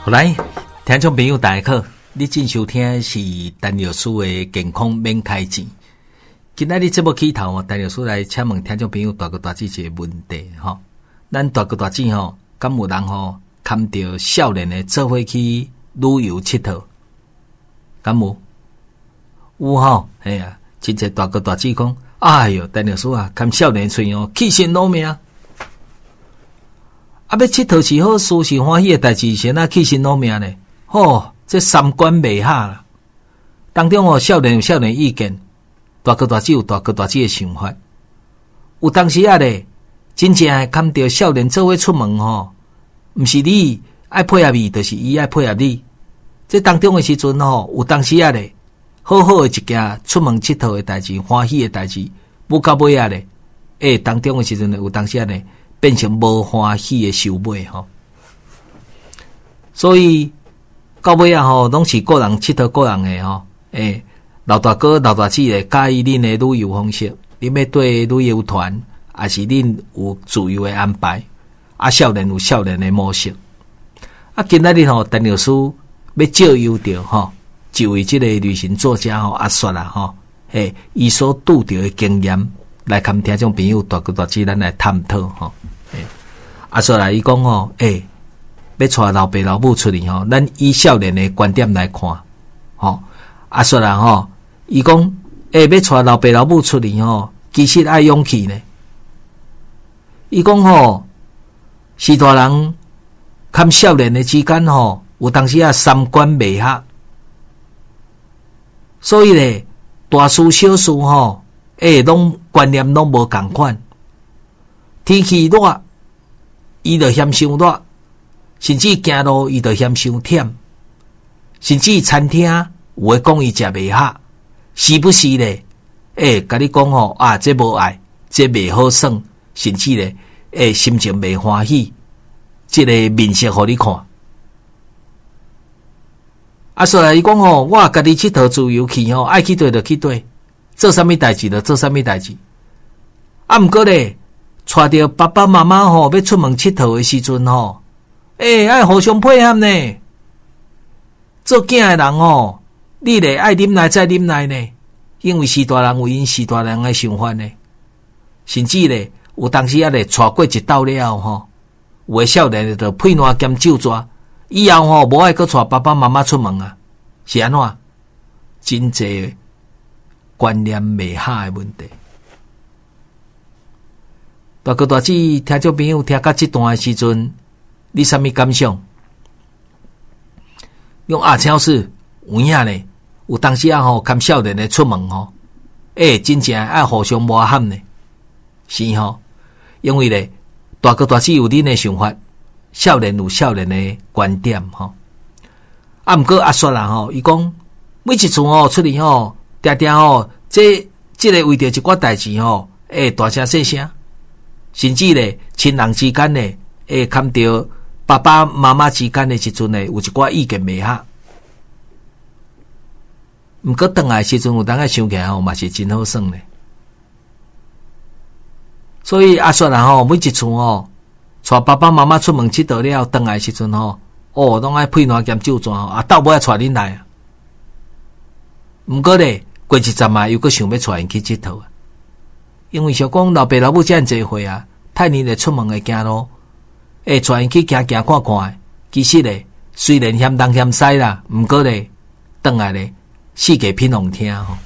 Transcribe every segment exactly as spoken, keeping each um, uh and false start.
好来，听众朋友大家好，你正收听的是陈老师的健康免开钱。今仔日节目起头，陈老师来请问听众朋友大哥大姐一个问题吼，咱大哥大姐吼，敢有人吼看到少年的做伙去旅游佚佗？敢有？有吼，哎呀，真侪大哥大姐讲，哎哟，陈老师啊，看少年吹哦，气身老命。啊，要佚佗是好事，是欢喜的代志，先啊气身老命呢。吼，这三观未合啦。当中哦，少年有少年意见，大哥大姐有大哥大姐的想法。有当时啊咧，真正诶看到少年做伙出门吼，毋是你爱配合伊，就是伊爱配合你。这当中诶时阵吼，有当时啊咧，好好诶一件出门佚佗诶代志，欢喜诶代志，不到尾啊咧，诶，当中诶时阵有当时啊咧。变成无欢喜的收尾吼，所以到尾啊吼，拢是个人佚佗个人的吼。诶，老大哥、老大姐咧，介意恁的旅游方式，恁要对旅游团，还是恁有自由的安排？啊，少年有少年的模式。啊，今仔日吼，陈老师要照邀着吼，一位即个旅行作家吼阿雪啦吼，诶，伊所拄着的经验。来看听众朋友大哥大姐咱来探讨吼，诶，啊，所来伊讲吼，诶，要带老爸老母出去吼，咱以少年的观点来看，吼，啊，所来吼，伊讲，诶，要带老爸老母出去吼，其实爱勇气呢。伊讲吼，是大人看少年的之间吼，有当时啊三观未合，所以咧，大事小事吼。诶，拢观念拢无共款，天气热，伊就嫌伤热；甚至行路，伊就嫌伤忝；甚至餐厅有诶讲伊食袂合，是不是咧？诶，甲你讲吼啊，这无爱，这袂好耍，甚至咧，诶，心情袂欢喜，即、这个面色互你看。啊，所以伊讲吼，我家己佚佗自由去吼，爱去佗就去佗。做啥物代志就做啥物代志，啊！毋过咧，带着爸爸妈妈吼要出门佚佗的时阵吼，诶、欸，爱互相配合呢。做囝的人吼，你咧爱忍耐再忍耐呢，因为是大人有因是大人的想法呢。甚至咧，有当时啊咧，带过一道了吼，有诶少年就配烂兼酒抓，以后吼无爱搁带爸爸妈妈出门啊，是安怎？真济。观念未合的问题，大哥大姐听众朋友听到这段的时阵，你什么感想？用阿超是有影呢？有当时啊吼，看少年的出门吼，诶、欸，真正爱互相磨合呢，是吼？因为咧，大哥大姐有恁的想法，少年有少年的观点吼。啊，毋过阿雪啦吼，伊讲每一次吼出去吼。定定吼，这这个为着一寡代志吼，诶，大声细声，甚至咧亲人之间咧，诶，看到爸爸妈妈之间的时阵咧，有一寡意见未合。毋过转来时阵有当个想起来吼，嘛是真好耍咧。所以阿雪啊吼，每一次吼，带爸爸妈妈出门佚佗了，转来时阵吼，哦，拢爱配烂兼酒庄吼，啊，斗尾爱带恁来啊。毋过咧。过一阵啊，又搁想要带因去佚佗啊，因为想讲老爸老母遮尔济岁啊，太年咧出门会行路，诶，带因去行行看看。其实咧，虽然嫌东嫌西啦，毋过咧，转来咧，四界品拢听吼。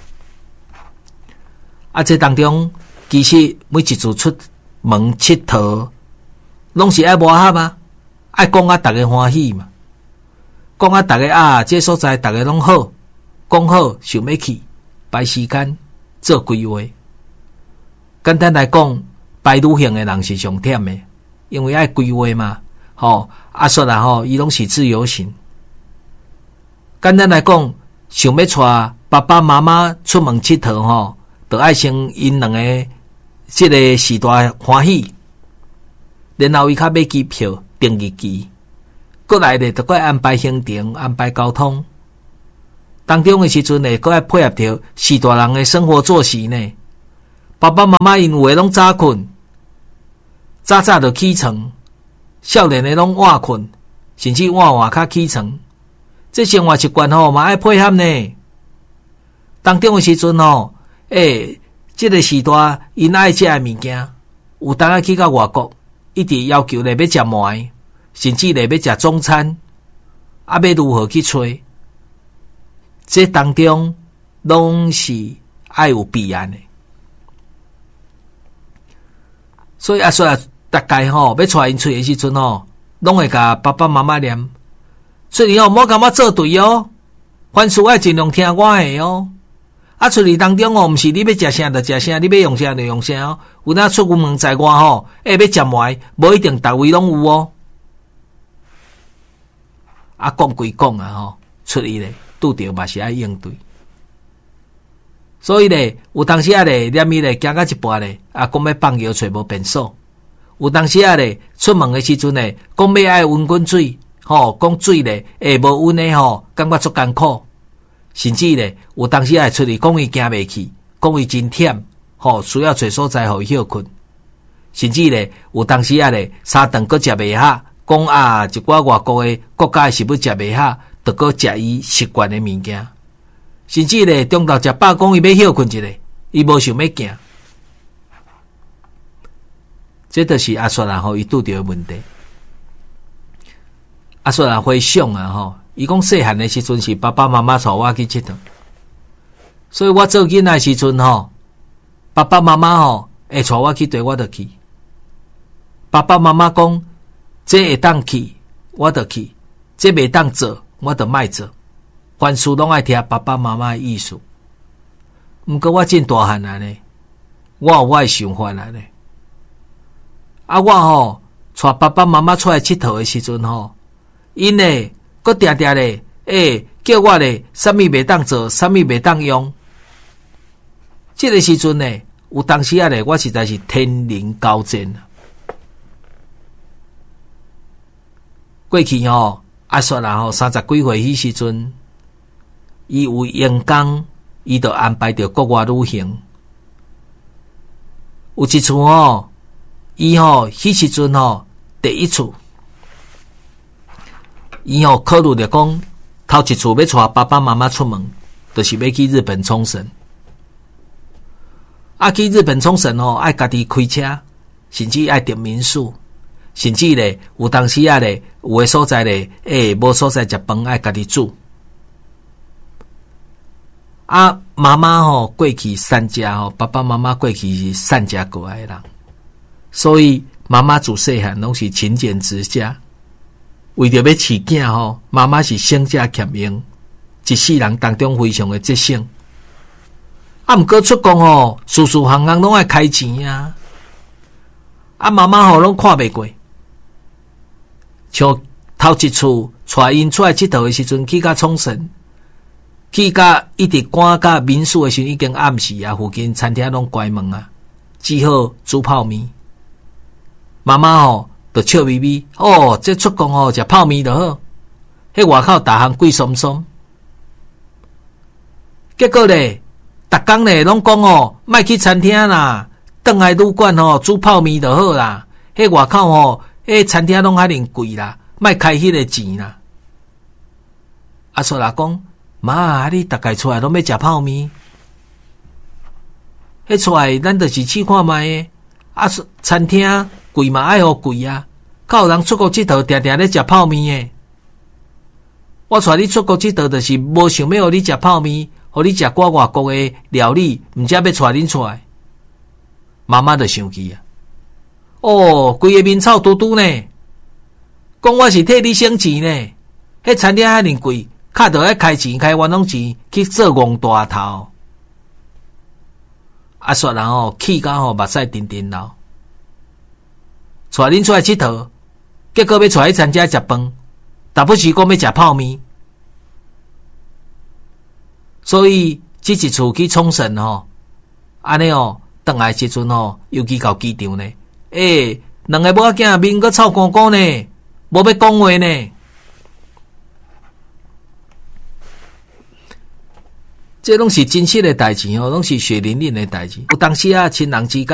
啊，这当中其实每一次出门佚佗，拢是爱磨合啊，爱讲啊，逐个欢喜嘛，讲啊，逐个啊，这所在逐个拢好，讲好想要去。排时间做规划，简单来讲，排旅行的人是上忝的，因为爱规划嘛。吼、哦，阿雪啦吼，伊拢是自由行。简单来讲，想要带爸爸妈妈出门佚佗吼，就爱先因两个即个时代欢喜，然后伊较买机票、订日期，过来咧就该安排行程、安排交通。当中的时阵呢，搁爱配合着是大人的生活作息呢。爸爸妈妈因有诶拢早困，早早就起床，少年的拢晚困， 甚至换换较起床，这生活习惯吼嘛爱配合呢。当中的时阵吼，诶，这个时代因爱食的物件，有当啊去到外国，一直要求咧要食糜，甚至咧要食中餐，啊要如何去找？这当中拢是爱有必然的。所以阿叔啊，大概吼要带因出的时阵吼，拢会甲爸爸妈妈念，出去吼莫甲我做对哦，凡事爱尽量听我的哦。啊，出去当中哦，毋是你要食啥就食啥，你要用啥就用啥哦。有哪出门在外吼，诶、欸，要食糜，无一定逐位拢有哦。啊，讲归讲啊吼，出去咧拄着嘛是爱应对。所以咧，有当时啊咧，念伊咧行到一半咧，啊，讲要放药找无便所。有当时啊咧，出门的时阵咧，讲要爱温滚水，吼，讲水咧，会无温的吼，感觉足艰苦。甚至咧，有当时爱出去讲伊行袂去，讲伊真忝，吼，需要找所在互伊休困。甚至咧，有当时啊咧，三顿搁食袂下，讲啊，一寡外国的国家的食物食袂下，就搁食伊习惯的物件。甚至咧，中昼食饱，讲伊要休困一下，伊无想要行。这就是阿叔啊，吼，伊拄着的问题。阿叔啊，回想啊，吼。伊讲细汉的时阵是爸爸妈妈带我去佚佗，所以我做囡仔的时阵吼，爸爸妈妈吼会带我去对我就去。爸爸妈妈讲这会当去，我就去；这袂当做，我就莫做。凡事拢爱听爸爸妈妈的意思。毋过我真大汉啊呢，我有我的想法啊呢。啊，我吼带爸爸妈妈出来佚佗的时阵吼，因呢。搁定定咧，诶、欸，叫我咧，啥物袂当做，啥物袂当用。这个时阵呢，有当时啊咧，我实在是天人交战啊。过去吼，阿叔啊吼，三十几岁迄时阵，伊有员工，伊就安排着国外旅行。有一次吼，伊吼迄时阵吼，第一次。伊吼考虑着讲，头一次要带爸爸妈妈出门，就是要去日本冲绳。啊，去日本冲绳吼，爱家己开车，甚至爱订民宿，甚至咧有当时啊咧，有诶所在咧，诶、欸，无所在食饭爱家己煮。啊，妈妈吼过去散家吼，爸爸妈妈过去是散家过来的人，所以妈妈自细汉拢是勤俭持家。为着要饲囝吼，妈妈是省吃俭用，一世人当中非常的节省。啊，毋过出国吼，事事行行拢爱开钱啊。啊，妈妈吼拢看袂过，像头一次带因出来佚佗的时阵，去甲冲绳，去甲一直赶甲民宿的时候，已经暗时啊，附近餐厅拢关门啊，只好煮泡面。妈妈吼。就笑眯眯哦，这出国哦，食泡面就好。迄外口逐项贵松松，结果咧，逐工咧拢讲哦，莫去餐厅啦，倒来旅馆哦，煮泡面就好啦。迄外口哦，迄餐厅拢遐尼贵啦，莫开迄个钱啦。阿叔啦讲，妈，你大概出来拢要食泡面，迄出来咱就是试看卖诶。啊，餐厅贵嘛爱互贵啊！较有人出国佚佗，定定咧食泡面诶。我带你出国佚佗，就是无想要互你食泡面，互你食寡外国诶料理，毋则要带恁出来。妈妈就生气啊！哦，规个面臭嘟嘟呢，讲我是替你省钱呢。迄餐厅遐尼贵，卡着爱开钱开冤枉钱去做戆大头。啊，煞人吼气甲吼目屎沉沉流，带恁出来佚佗，结果要带去餐厅食饭，大不是讲要食泡面。所以这一次去冲绳吼，安尼哦，倒来时阵吼，尤其到机场呢，诶、欸，两个某仔囝面阁臭光光呢，无要讲话呢。这拢是真实的代志哦，拢是血淋淋的代志。有当时啊，亲人之间。